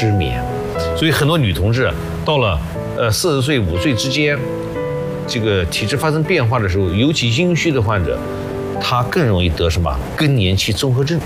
失眠。所以很多女同志到了40岁5岁之间，这个体质发生变化的时候，尤其阴虚的患者，他更容易得什么更年期综合症。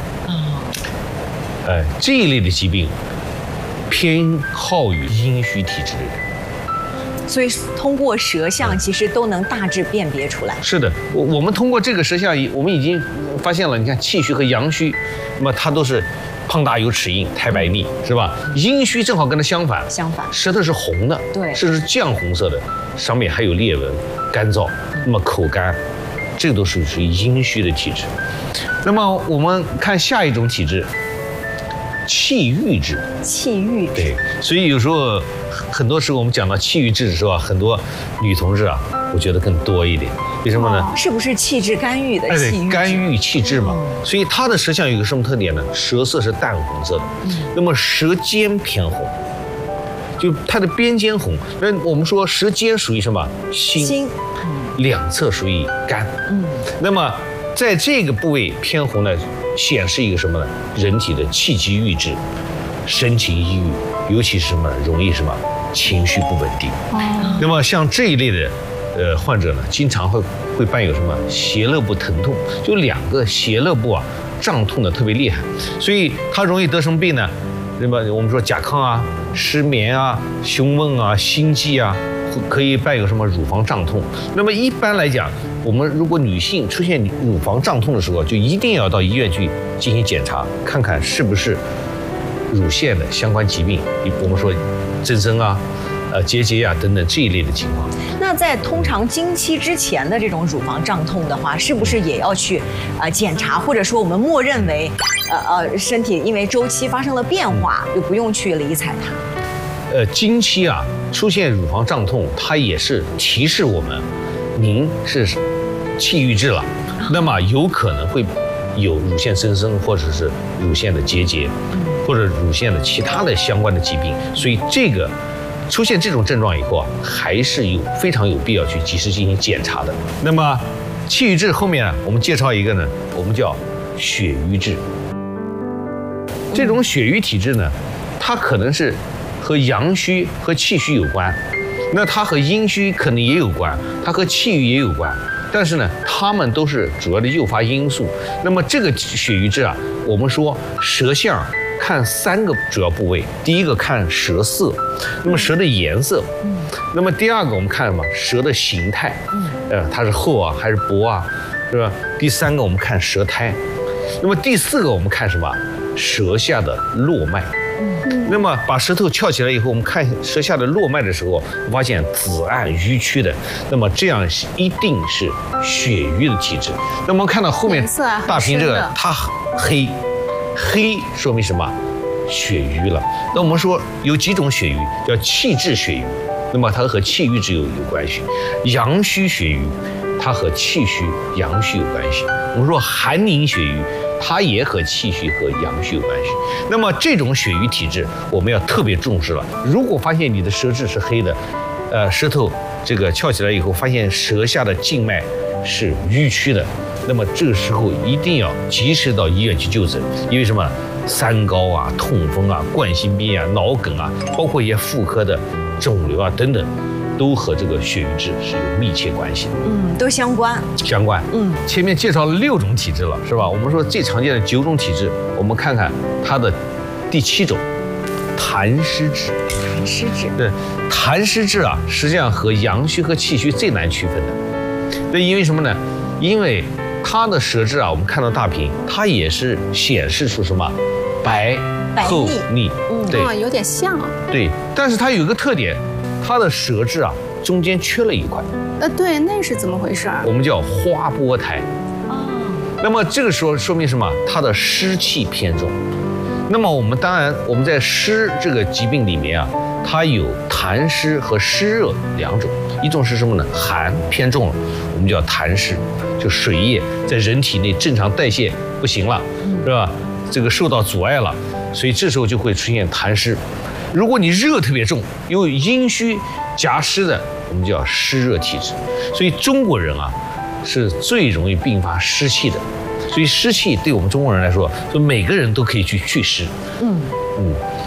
这一类的疾病偏好于阴虚体质的人。 所以通过舌象，其实都能大致辨别出来。 是的，我们通过这个舌象，我们已经发现了，你看气虚和阳虚，那么它都是胖大有齿印，苔白腻，是吧？阴虚正好跟它相反，舌头是红的， 对， 甚至是绛红色的，上面还有裂纹，干燥，那么口干，这个都属于阴虚的体质。那么我们看下一种体质，气郁质。 气郁质， 对，所以有时候很多时候我们讲到气郁质的时候啊，很多女同志啊，我觉得更多一点。为什么呢？ 是不是气滞肝郁的气郁？ 肝郁气滞嘛。所以它的舌象有一个什么特点呢？舌色是淡红色的，那么舌尖偏红，就它的边尖红。那我们说舌尖属于什么？心，两侧属于肝。那么在这个部位偏红呢，显示一个什么呢？人体的气机郁滞，神情抑郁，尤其是什么？容易什么？情绪不稳定。那么像这一类的患者呢，经常会伴有什么胁肋部疼痛，就两个胁肋部啊胀痛的特别厉害，所以他容易得什么病呢？那么我们说甲亢啊、失眠啊、胸闷啊、心悸啊，可以伴有什么乳房胀痛。那么一般来讲，我们如果女性出现乳房胀痛的时候，就一定要到医院去进行检查，看看是不是乳腺的相关疾病，我们说增生啊、结节啊等等这一类的情况。 那在通常经期之前的这种乳房胀痛的话，是不是也要去检查，或者说我们默认为身体因为周期发生了变化，就不用去理睬它？ 经期啊出现乳房胀痛，它也是提示我们，您是气郁滞了，那么有可能会有乳腺增生，或者是乳腺的结节，或者乳腺的其他的相关的疾病。所以这个出现这种症状以后啊，还是非常有必要去及时进行检查的。那么气郁滞后面啊，我们介绍一个呢，我们叫血瘀滞。这种血瘀体质呢，它可能是和阳虚和气虚有关，那它和阴虚可能也有关，它和气郁也有关，但是呢，它们都是主要的诱发因素。那么这个血瘀滞啊，我们说舌象看3个主要部位，第一个看舌色，那么舌的颜色，那么第二个我们看什么？舌的形态，它是厚啊还是薄啊，是吧？第3个我们看舌苔，那么第4个我们看什么？舌下的络脉。那么把舌头翘起来以后，我们看舌下的络脉的时候，发现紫暗迂曲的，那么这样一定是血瘀的体质。那么看到后面大屏这个，它黑说明什么？血瘀了。那我们说有几种血瘀，叫气滞血瘀，那么它和气郁滞有关系；阳虚血瘀，它和气虚、阳虚有关系。我们说寒凝血瘀，它也和气虚和阳虚有关系。那么这种血瘀体质，我们要特别重视了。如果发现你的舌质是黑的，舌头这个翘起来以后，发现舌下的静脉是迂曲的，那么这个时候一定要及时到医院去就诊。因为什么？三高啊、痛风啊、冠心病啊、脑梗啊，包括一些妇科的肿瘤啊等等，都和这个血瘀滞是有密切关系的。 都相关。 前面介绍了6种体质了，是吧？我们说最常见的9种体质，我们看看它的第7种，痰湿滞。对，痰湿滞啊，实际上和阳虚和气虚最难区分的。那因为什么呢？因为它的舌质啊，我们看到大屏，它也是显示出什么白厚腻， 对，有点像。 对，但是它有一个特点，它的舌质啊中间缺了一块。 对，那是怎么回事？ 我们叫花波苔。那么这个时候说明什么？它的湿气偏重。那么我们当然我们在湿这个疾病里面啊，它有痰湿和湿热2种，一种是什么呢？寒偏重了，我们叫痰湿，就水液在人体内正常代谢不行了，是吧？这个受到阻碍了，所以这时候就会出现痰湿。如果你热特别重，有阴虚夹湿的，我们叫湿热体质。所以中国人啊是最容易并发湿气的。所以湿气对我们中国人来说，就每个人都可以去祛湿。